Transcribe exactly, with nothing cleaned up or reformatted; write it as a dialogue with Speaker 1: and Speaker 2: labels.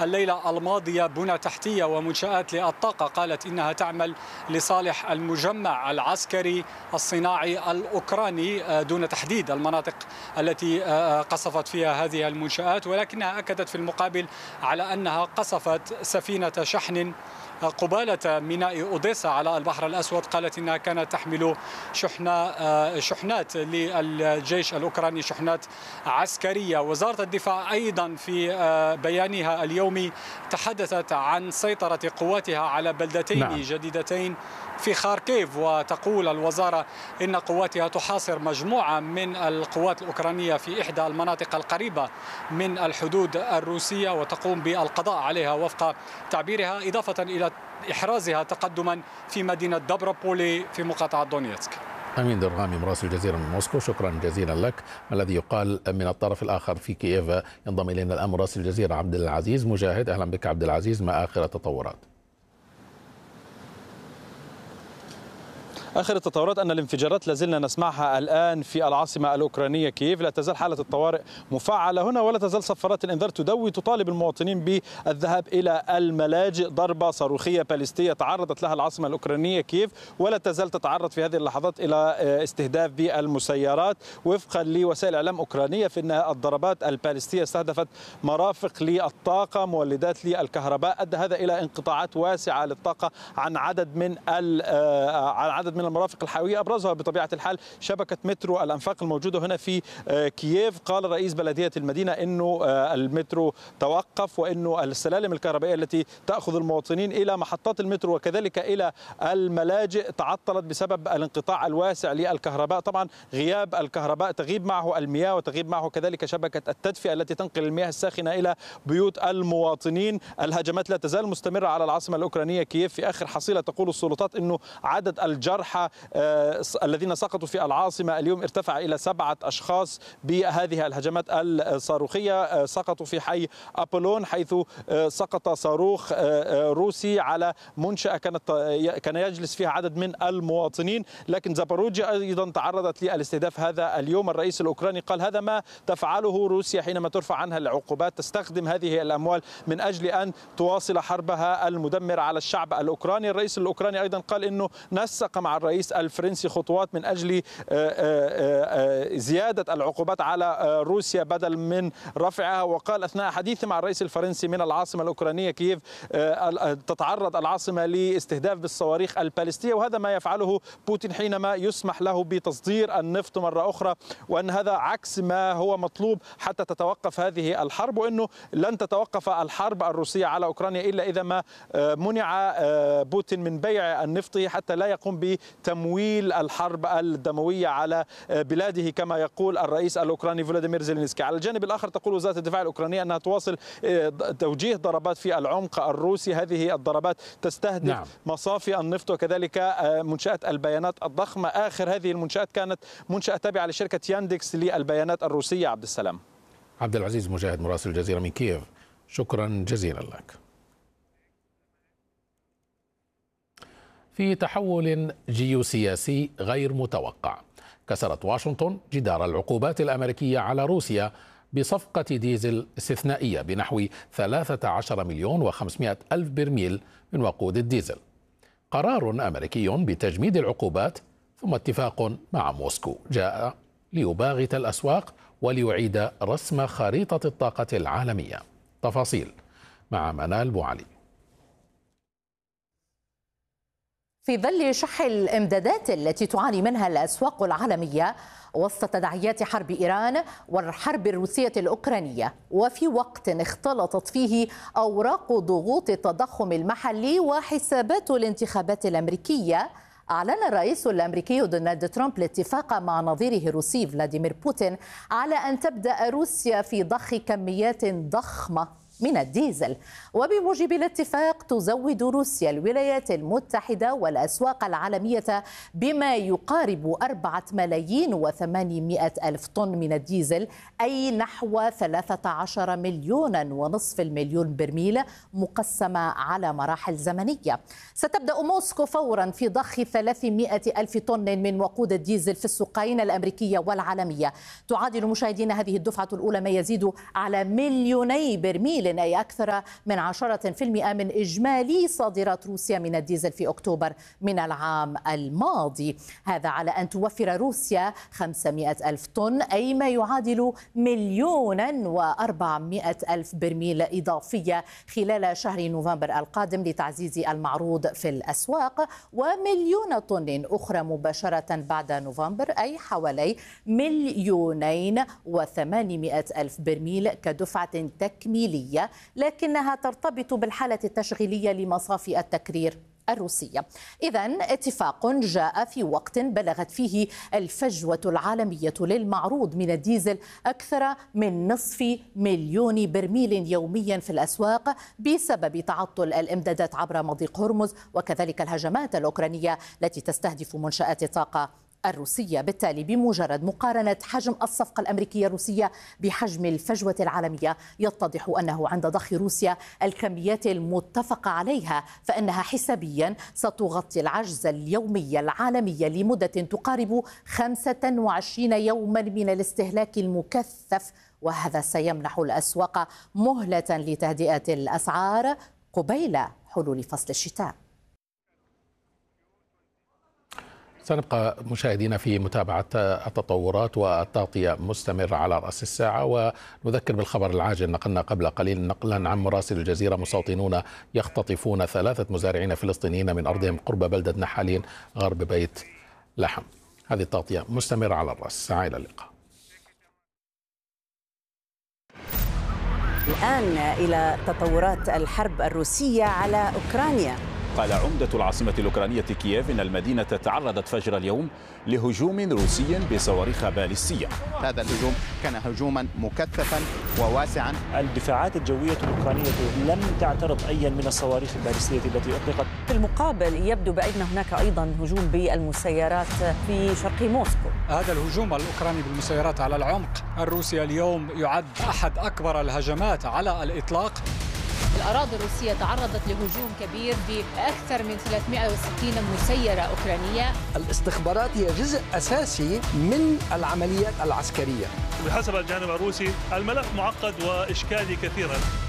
Speaker 1: الليلة الماضية بنى تحتية ومنشآت للطاقة قالت إنها تعمل لصالح المجمع العسكري الصناعي الأوكراني دون تحديد المناطق التي قصفت فيها هذه المنشآت، ولكنها أكدت في المقابل على أنها قصفت سفينة شحن قبالة ميناء أوديسا على البحر الأسود. قالت إنها كانت تحمل شحنة شحنات للجيش الأوكراني، شحنات عسكرية. وزارة الدفاع أيضا في بيانها اليومي تحدثت عن سيطرة قواتها على بلدتين نعم. جديدتين في خاركيف، وتقول الوزارة إن قواتها تحاصر مجموعة من القوات الأوكرانية في إحدى المناطق القريبة من الحدود الروسية وتقوم بالقضاء عليها وفق تعبيرها، إضافة إلى إحرازها تقدما في مدينة دابروبولي في مقاطعة دونيتسك.
Speaker 2: أمين درغامي مراسل الجزيرة من موسكو، شكرا جزيلا لك. ما الذي يقال من الطرف الآخر في كييف؟ ينضم إلينا الآن مراسل الجزيرة عبد العزيز مجاهد. أهلا بك عبد العزيز، ما آخر التطورات؟
Speaker 3: آخر التطورات أن الانفجارات لازلنا نسمعها الآن في العاصمة الأوكرانية كييف. لا تزال حالة الطوارئ مفعلة هنا، ولا تزال صفارات الإنذار تدوي تطالب المواطنين بالذهاب إلى الملاجئ. ضربة صاروخية باليستية تعرضت لها العاصمة الأوكرانية كييف، ولا تزال تتعرض في هذه اللحظات إلى استهداف بالمسيرات. وفقا لوسائل إعلام أوكرانية فإن الضربات الباليستية استهدفت مرافق للطاقة، مولدات للكهرباء. أدى هذا إلى انقطاعات واسعة للطاقة عن عدد من عن عدد من المرافق الحيوية، أبرزها بطبيعة الحال شبكة مترو الأنفاق الموجودة هنا في كييف. قال رئيس بلدية المدينة أنه المترو توقف، وأنه السلالم الكهربائية التي تأخذ المواطنين إلى محطات المترو وكذلك إلى الملاجئ تعطلت بسبب الانقطاع الواسع للكهرباء. طبعا غياب الكهرباء تغيب معه المياه، وتغيب معه كذلك شبكة التدفئة التي تنقل المياه الساخنة إلى بيوت المواطنين. الهجمات لا تزال مستمرة على العاصمة الأوكرانية كييف. في آخر حصيلة تقول السلطات أنه عدد الجرحى آه الذين سقطوا في العاصمة اليوم ارتفع إلى سبعة أشخاص بهذه الهجمات الصاروخية. آه سقطوا في حي أبولون، حيث آه سقط صاروخ آه روسي على منشأة كانت كان يجلس فيها عدد من المواطنين. لكن زاباروجيا أيضا تعرضت للاستهداف هذا اليوم. الرئيس الأوكراني قال هذا ما تفعله روسيا حينما ترفع عنها العقوبات، تستخدم هذه الأموال من أجل أن تواصل حربها المدمرة على الشعب الأوكراني. الرئيس الأوكراني أيضا قال إنه نسق مع الرئيس الفرنسي خطوات من أجل زيادة العقوبات على روسيا بدل من رفعها. وقال أثناء حديثه مع الرئيس الفرنسي من العاصمة الأوكرانية كييف تتعرض العاصمة لاستهداف بالصواريخ الباليستية، وهذا ما يفعله بوتين حينما يسمح له بتصدير النفط مرة أخرى، وأن هذا عكس ما هو مطلوب حتى تتوقف هذه الحرب، وأنه لن تتوقف الحرب الروسية على أوكرانيا إلا إذا ما منع بوتين من بيع النفط حتى لا يقوم بتمويل الحرب الدموية على بلاده كما يقول الرئيس الأوكراني فلاديمير زيلينسكي. على الجانب الآخر تقول وزارة الدفاع الأوكرانية أنها تواصل توجيه ضربات في العمق الروسي. هذه الضربات تستهدف نعم. مصافي النفط وكذلك منشآت البيانات الضخمة. آخر هذه المنشآت كانت منشأة تابعة لشركة ياندكس للبيانات الروسية. عبد السلام.
Speaker 2: عبد العزيز مجاهد مراسل الجزيرة من كييف، شكرا جزيلا لك. في تحول جيوسياسي غير متوقع، كسرت واشنطن جدار العقوبات الأمريكية على روسيا بصفقة ديزل استثنائية بنحو ثلاثة عشر مليون وخمسمائة ألف برميل من وقود الديزل. قرار أمريكي بتجميد العقوبات ثم اتفاق مع موسكو جاء ليباغت الأسواق وليعيد رسم خريطة الطاقة العالمية. تفاصيل مع منال بوعلي.
Speaker 4: في ظل شح الإمدادات التي تعاني منها الأسواق العالمية وسط تداعيات حرب إيران والحرب الروسية الأوكرانية، وفي وقت اختلطت فيه أوراق ضغوط التضخم المحلي وحسابات الانتخابات الأمريكية، أعلن الرئيس الأمريكي دونالد ترامب الاتفاق مع نظيره الروسي فلاديمير بوتين على أن تبدأ روسيا في ضخ كميات ضخمة من الديزل. وبموجب الاتفاق تزود روسيا الولايات المتحدة والأسواق العالمية بما يقارب أربعة ملايين وثمانمائة ألف طن من الديزل، أي نحو ثلاثة عشر مليونا ونصف المليون برميل مقسمة على مراحل زمنية. ستبدأ موسكو فورا في ضخ ثلاثمائة ألف طن من وقود الديزل في السوقين الأمريكية والعالمية. تعادل مشاهدينا هذه الدفعة الأولى ما يزيد على مليوني برميل برميل، أي أكثر من عشرة بالمئة من إجمالي صادرات روسيا من الديزل في أكتوبر من العام الماضي. هذا على أن توفر روسيا خمسمائة ألف طن، أي ما يعادل مليونا وأربعمائة ألف برميل إضافية خلال شهر نوفمبر القادم لتعزيز المعروض في الأسواق، ومليون طن أخرى مباشرة بعد نوفمبر، أي حوالي مليونين وثمانمائة ألف برميل كدفعة تكميلية، لكنها ترتبط بالحالة التشغيلية لمصافي التكرير الروسية. إذن اتفاق جاء في وقت بلغت فيه الفجوة العالمية للمعروض من الديزل أكثر من نصف مليون برميل يوميا في الأسواق بسبب تعطل الإمدادات عبر مضيق هرمز، وكذلك الهجمات الأوكرانية التي تستهدف منشآت الطاقة الروسية. بالتالي بمجرد مقارنة حجم الصفقة الأمريكية الروسية بحجم الفجوة العالمية، يتضح أنه عند ضخ روسيا الكميات المتفق عليها فإنها حسابيا ستغطي العجز اليومي العالمي لمدة تقارب خمسة وعشرين يوما من الاستهلاك المكثف، وهذا سيمنح الأسواق مهلة لتهدئة الأسعار قبيل حلول فصل الشتاء.
Speaker 2: سنبقى مشاهدين في متابعة التطورات، والتغطية مستمرة على رأس الساعة. ونذكر بالخبر العاجل نقلنا قبل قليل نقلا عن مراسل الجزيرة: مستوطنون يختطفون ثلاثة مزارعين فلسطينيين من أرضهم قرب بلدة نحالين غرب بيت لحم. هذه التغطية مستمرة على رأس الساعة. إلى اللقاء.
Speaker 5: الآن إلى تطورات الحرب الروسية على أوكرانيا.
Speaker 6: قال عمدة العاصمة الأوكرانية كييف إن المدينة تعرضت فجر اليوم لهجوم روسي بصواريخ باليستية.
Speaker 7: هذا الهجوم كان هجوما مكثفا وواسعا.
Speaker 8: الدفاعات الجوية الأوكرانية لم تعترض أي من الصواريخ الباليستية التي أطلقت.
Speaker 5: في المقابل يبدو بأن هناك أيضا هجوم بالمسيرات في شرق موسكو.
Speaker 1: هذا الهجوم الأوكراني بالمسيرات على العمق الروسي اليوم يعد أحد أكبر الهجمات على الإطلاق.
Speaker 9: الأراضي الروسية تعرضت لهجوم كبير بأكثر من ثلاثمائة وستين مسيرة أوكرانية.
Speaker 10: الاستخبارات هي جزء أساسي من العمليات العسكرية.
Speaker 11: بحسب الجانب الروسي الملف معقد وإشكالي كثيرا.